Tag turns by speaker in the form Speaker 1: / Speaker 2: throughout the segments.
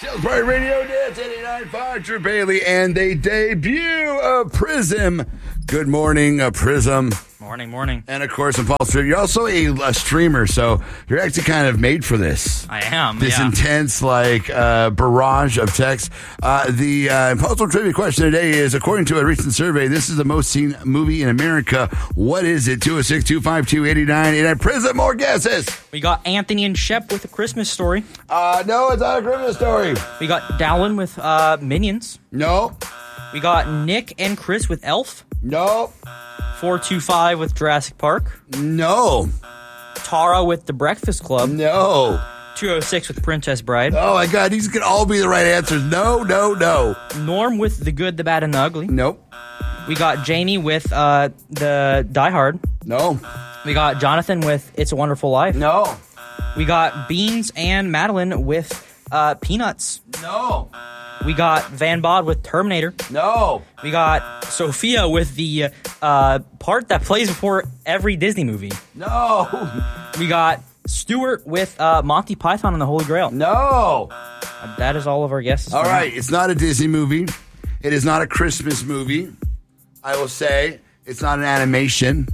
Speaker 1: Sales Party Radio, Dance 89.5, Drew Bailey, and a debut of Prism. Good morning, Prism.
Speaker 2: Morning.
Speaker 1: And of course, Impulse Trivia. You're also a streamer, so you're actually kind of made for this.
Speaker 2: I am.
Speaker 1: This intense, barrage of text. The Impulse Trivia question today is, according to a recent survey, this is the most seen movie in America. What is it? 206-252-8989. Prism, more guesses.
Speaker 2: We got Anthony and Shep with A Christmas Story.
Speaker 1: No, it's not A Christmas Story.
Speaker 2: We got Dallin with Minions.
Speaker 1: No.
Speaker 2: We got Nick and Chris with Elf.
Speaker 1: No.
Speaker 2: 425 with Jurassic Park.
Speaker 1: No.
Speaker 2: Tara with The Breakfast Club.
Speaker 1: No.
Speaker 2: 206 with Princess Bride.
Speaker 1: Oh my God, these could all be the right answers. No.
Speaker 2: Norm with The Good, the Bad, and the Ugly.
Speaker 1: Nope.
Speaker 2: We got Jamie with the Die Hard.
Speaker 1: No.
Speaker 2: We got Jonathan with It's a Wonderful Life.
Speaker 1: No.
Speaker 2: We got Beans and Madeline with Peanuts.
Speaker 1: No.
Speaker 2: We got Van Bod with Terminator.
Speaker 1: No.
Speaker 2: We got Sophia with the part that plays before every Disney movie.
Speaker 1: No.
Speaker 2: We got Stuart with Monty Python and the Holy Grail.
Speaker 1: No.
Speaker 2: That is all of our guesses.
Speaker 1: All right. It's not a Disney movie. It is not a Christmas movie. I will say it's not an animation.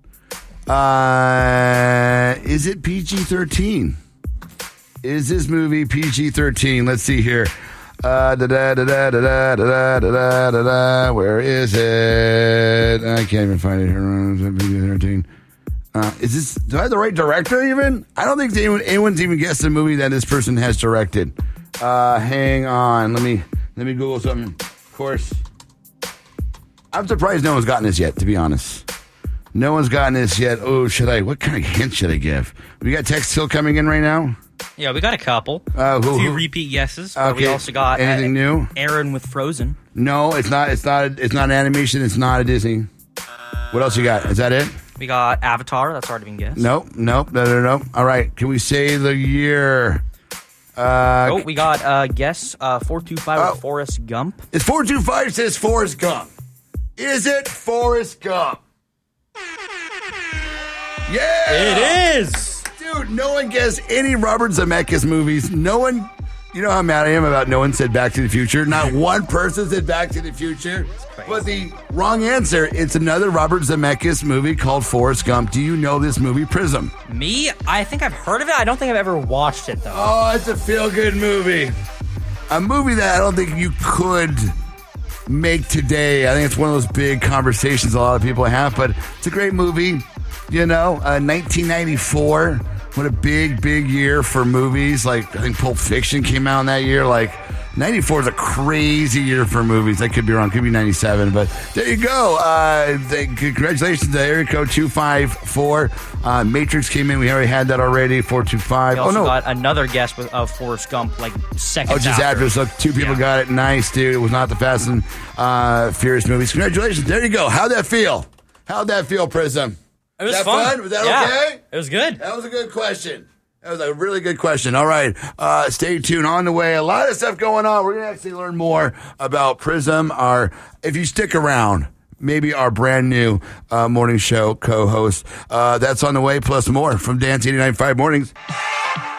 Speaker 1: Is it PG-13? Is this movie PG-13? Let's see here. Where is it? I can't even find it here. PG-13. Is this? Do I have the right director? Even I don't think anyone's even guessed the movie that this person has directed. Hang on. Let me Google something. Of course, I'm surprised no one's gotten this yet. To be honest, no one's gotten this yet. Oh, what kind of hint should I give? We got text still coming in right now.
Speaker 2: Yeah, we got a couple. A few repeat guesses.
Speaker 1: Okay.
Speaker 2: We also got
Speaker 1: anything new?
Speaker 2: Aaron with Frozen.
Speaker 1: No, it's not. It's not an animation. It's not a Disney. What else you got? Is that it?
Speaker 2: We got Avatar. That's already been guessed.
Speaker 1: Nope. No. All right. Can we say the year?
Speaker 2: We got guess 425 with Forrest Gump.
Speaker 1: It's 425 says Forrest Gump. Is it Forrest Gump? Yeah,
Speaker 2: it is.
Speaker 1: Dude, no one guessed any Robert Zemeckis movies. No one, you know how mad I am about no one said Back to the Future? Not one person said Back to the Future. But the wrong answer, it's another Robert Zemeckis movie called Forrest Gump. Do you know this movie, Prism?
Speaker 2: Me? I think I've heard of it. I don't think I've ever watched it, though.
Speaker 1: Oh, it's a feel-good movie. A movie that I don't think you could make today. I think it's one of those big conversations a lot of people have, but it's a great movie. 1994. What a big year for movies. I think Pulp Fiction came out in that year. 94 is a crazy year for movies. I could be wrong. Could be 97. But there you go. Congratulations to area code 254. Matrix came in. We already had that already. 425.
Speaker 2: We also got another guess of Forrest Gump, seconds
Speaker 1: just after. So two people got it. Nice, dude. It was not the Fast and Furious movies. Congratulations. There you go. How'd that feel? Prism?
Speaker 2: It was fun.
Speaker 1: Was that okay?
Speaker 2: It was good.
Speaker 1: That was a good question. That was a really good question. All right. Stay tuned. On the way, a lot of stuff going on. We're going to actually learn more about Prism. If you stick around, maybe our brand new morning show co-host. That's on the way, plus more from Dance 89.5 Mornings.